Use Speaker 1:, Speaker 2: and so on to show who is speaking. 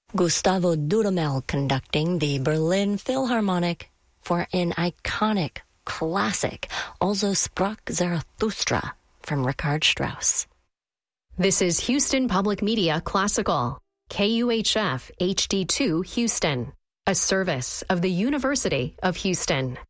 Speaker 1: Gustavo Dudamel conducting the Berlin Philharmonic for an iconic classic, Also sprach Zarathustra, from Richard Strauss.
Speaker 2: This is Houston Public Media Classical, KUHF HD2 Houston, a service of the University of Houston.